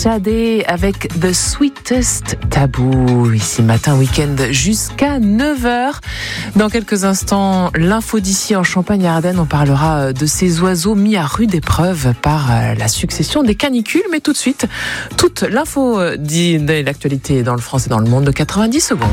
Shadé avec The Sweetest Taboo. Ici matin, week-end jusqu'à 9h. Dans quelques instants, l'info d'ici en Champagne-Ardenne. On parlera de ces oiseaux mis à rude épreuve par la succession des canicules. Mais tout de suite, toute l'info de l'actualité dans le France et dans le monde de 90 secondes.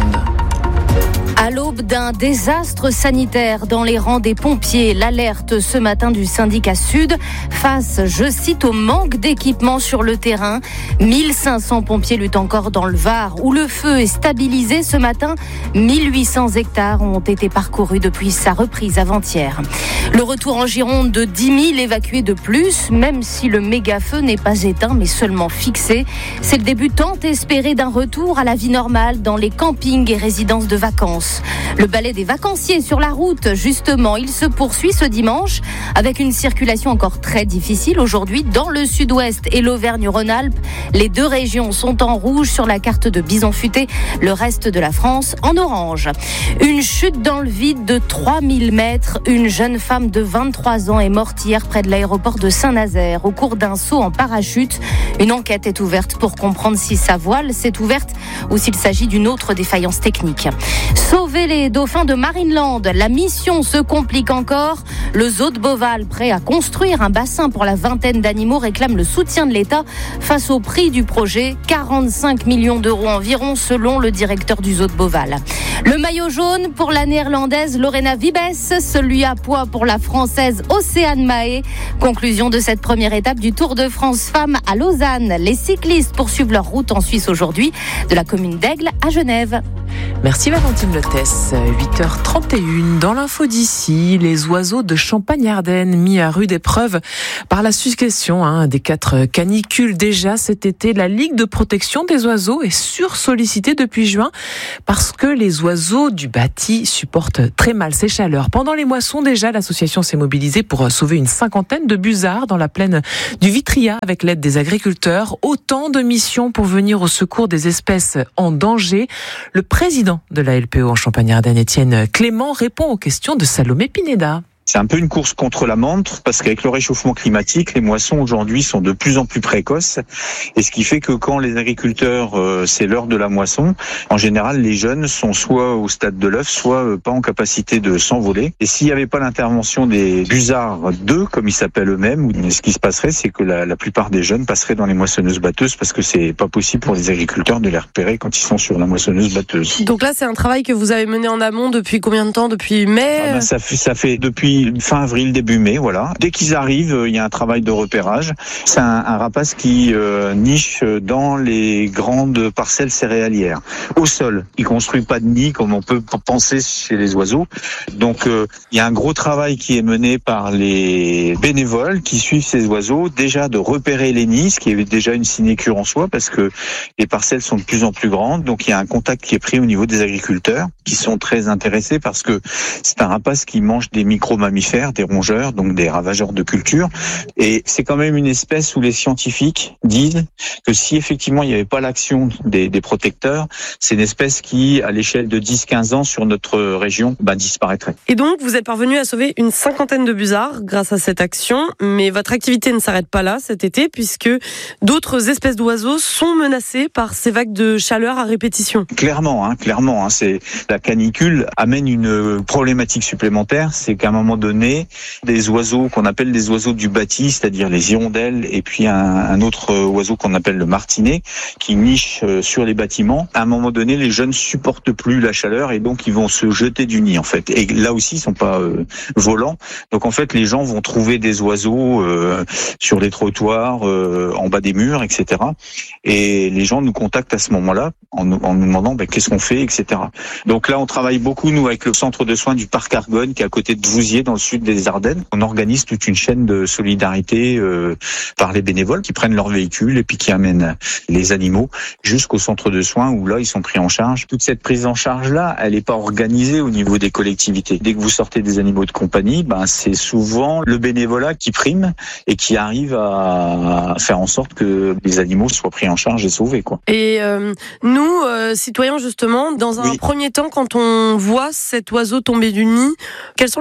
À l'aube d'un désastre sanitaire dans les rangs des pompiers, l'alerte ce matin du syndicat Sud face, je cite, au manque d'équipement sur le terrain. 1500 pompiers luttent encore dans le Var où le feu est stabilisé ce matin. 1800 hectares ont été parcourus depuis sa reprise avant-hier. Le retour en Gironde de 10 000 évacués de plus, même si le méga-feu n'est pas éteint mais seulement fixé. C'est le début tant espéré d'un retour à la vie normale dans les campings et résidences de vacances. Le balai des vacanciers sur la route, justement, il se poursuit ce dimanche avec une circulation encore très difficile aujourd'hui dans le sud-ouest et l'Auvergne-Rhône-Alpes. Les deux régions sont en rouge sur la carte de Bison Futé, le reste de la France en orange. Une chute dans le vide de 3000 mètres. Une jeune femme de 23 ans est morte hier près de l'aéroport de Saint-Nazaire au cours d'un saut en parachute. Une enquête est ouverte pour comprendre si sa voile s'est ouverte ou s'il s'agit d'une autre défaillance technique. Sauver les dauphins de Marineland, la mission se complique encore. Le zoo de Beauval, prêt à construire un bassin pour la vingtaine d'animaux, réclame le soutien de l'État face au prix du projet, 45 millions d'euros environ selon le directeur du zoo de Beauval. Le maillot jaune pour la néerlandaise Lorena Wiebes, celui à pois pour la française Océane Mahé. Conclusion de cette première étape du Tour de France Femmes à Lausanne. Les cyclistes poursuivent leur route en Suisse aujourd'hui, de la commune d'Aigle à Genève. Merci Valentine Lotès, 8h31. Dans l'info d'ici, les oiseaux de Champagne-Ardenne mis à rude épreuve par la succession des 4 canicules déjà cet été. La Ligue de protection des oiseaux est sursollicitée depuis juin parce que les oiseaux du bâti supportent très mal ces chaleurs. Pendant les moissons déjà, l'association s'est mobilisée pour sauver une 50aine de busards dans la plaine du Vitria avec l'aide des agriculteurs. Autant de missions pour venir au secours des espèces en danger. Le président de la LPO en Champagne-Ardenne, Étienne Clément, répond aux questions de Salomé Pineda. C'est un peu une course contre la montre parce qu'avec le réchauffement climatique, les moissons aujourd'hui sont de plus en plus précoces. Et ce qui fait que quand les agriculteurs, c'est l'heure de la moisson, en général, les jeunes sont soit au stade de l'œuf, soit pas en capacité de s'envoler. Et s'il n'y avait pas l'intervention des busards 2, comme ils s'appellent eux-mêmes, ce qui se passerait, c'est que la plupart des jeunes passeraient dans les moissonneuses batteuses parce que c'est pas possible pour les agriculteurs de les repérer quand ils sont sur la moissonneuse batteuse. Donc là, c'est un travail que vous avez mené en amont depuis combien de temps? Depuis mai? Ça fait depuis fin avril, début mai, voilà. Dès qu'ils arrivent, il y a un travail de repérage. C'est un rapace qui niche dans les grandes parcelles céréalières, au sol. Il construit pas de nid comme on peut penser chez les oiseaux. Donc il y a un gros travail qui est mené par les bénévoles qui suivent ces oiseaux, déjà de repérer les nids, ce qui est déjà une sinécure en soi parce que les parcelles sont de plus en plus grandes. Donc il y a un contact qui est pris au niveau des agriculteurs qui sont très intéressés parce que c'est un rapace qui mange des micro-mammifères, des rongeurs, donc des ravageurs de culture. Et c'est quand même une espèce où les scientifiques disent que si effectivement il n'y avait pas l'action des protecteurs, c'est une espèce qui, à l'échelle de 10-15 ans sur notre région, disparaîtrait. Et donc, vous êtes parvenu à sauver une 50aine de busards grâce à cette action, mais votre activité ne s'arrête pas là cet été, puisque d'autres espèces d'oiseaux sont menacées par ces vagues de chaleur à répétition. Clairement, c'est la canicule amène une problématique supplémentaire, c'est qu'à un moment donné, des oiseaux qu'on appelle des oiseaux du bâti, c'est-à-dire les hirondelles, et puis un autre oiseau qu'on appelle le martinet, qui niche sur les bâtiments. À un moment donné, les jeunes supportent plus la chaleur et donc ils vont se jeter du nid en fait. Et là aussi, ils sont pas volants. Donc en fait, les gens vont trouver des oiseaux sur les trottoirs, en bas des murs, etc. Et les gens nous contactent à ce moment-là en nous demandant qu'est-ce qu'on fait, etc. Donc là, on travaille beaucoup nous avec le centre de soins du parc Argonne qui est à côté de Vouziers dans le sud des Ardennes. On organise toute une chaîne de solidarité par les bénévoles qui prennent leur véhicule et puis qui amènent les animaux jusqu'au centre de soins où là ils sont pris en charge. Toute cette prise en charge là, elle n'est pas organisée au niveau des collectivités. Dès que vous sortez des animaux de compagnie, c'est souvent le bénévolat qui prime et qui arrive à faire en sorte que les animaux soient pris en charge et sauvés, quoi. Et nous, citoyens justement, dans un premier temps, quand on voit cet oiseau tomber du nid, quels sont les premiers réflexes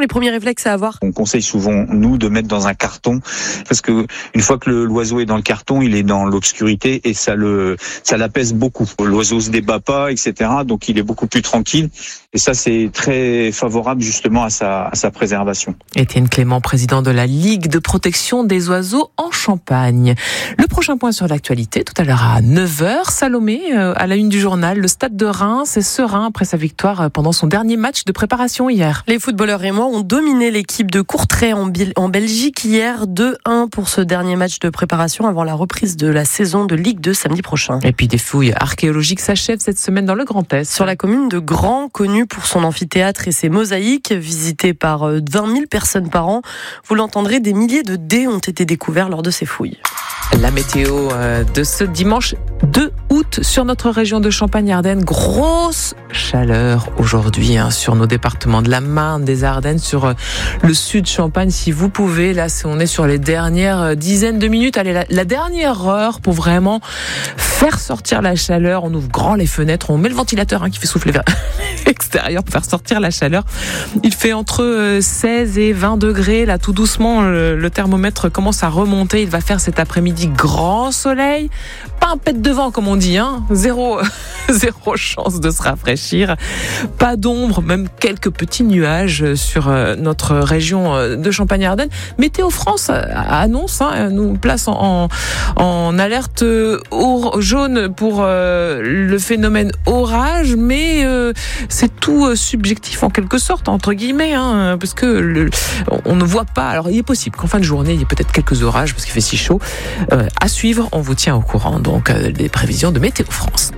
réflexe à avoir? On conseille souvent, nous, de mettre dans un carton, parce que une fois que l'oiseau est dans le carton, il est dans l'obscurité et ça l'apaise beaucoup. L'oiseau se débat pas, etc. Donc il est beaucoup plus tranquille. Et ça, c'est très favorable justement à sa préservation. Étienne Clément, président de la Ligue de protection des oiseaux en Champagne. Le prochain point sur l'actualité, tout à l'heure à 9h, Salomé, à la une du journal, le Stade de Reims est serein après sa victoire pendant son dernier match de préparation hier. Les footballeurs rémois ont dominé l'équipe de Courtrai en Belgique hier, 2-1 pour ce dernier match de préparation avant la reprise de la saison de Ligue 2 samedi prochain. Et puis des fouilles archéologiques s'achèvent cette semaine dans le Grand Est. Sur la commune de Grand, connue pour son amphithéâtre et ses mosaïques, visitées par 20 000 personnes par an. Vous l'entendrez, des milliers de dés ont été découverts lors de ces fouilles. La météo de ce dimanche 2 août sur notre région de Champagne-Ardenne. Grosse chaleur aujourd'hui sur nos départements de la Marne, des Ardennes, sur le sud Champagne. Si vous pouvez, là, on est sur les dernières dizaines de minutes. Allez, la dernière heure pour vraiment faire sortir la chaleur. On ouvre grand les fenêtres, on met le ventilateur qui fait souffler vers l'extérieur pour faire sortir la chaleur. Il fait entre 16 et 20 degrés. Là, tout doucement, le thermomètre commence à remonter. Il va faire cet après-midi grand soleil, pas un pet de vent comme on dit, zéro chance de se rafraîchir, pas d'ombre, même quelques petits nuages sur notre région de Champagne-Ardenne. Météo France annonce, nous place en alerte jaune pour le phénomène orage, mais c'est tout subjectif en quelque sorte, entre guillemets, parce que on ne voit pas. Alors il est possible qu'en fin de journée il y ait peut-être quelques orages parce qu'il fait si chaud. À suivre, on vous tient au courant donc des prévisions de Météo France.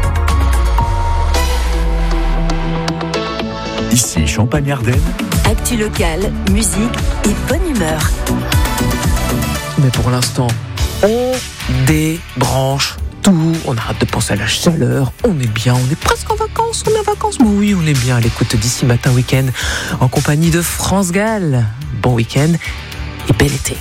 Ici Champagne-Ardenne. Actu locale, musique et bonne humeur. Mais pour l'instant, on débranche tout. On arrête de penser à la chaleur. On est bien, on est presque en vacances. On est en vacances. Mais oui, on est bien à l'écoute d'ici matin week-end en compagnie de France Gall. Bon week-end et bel été.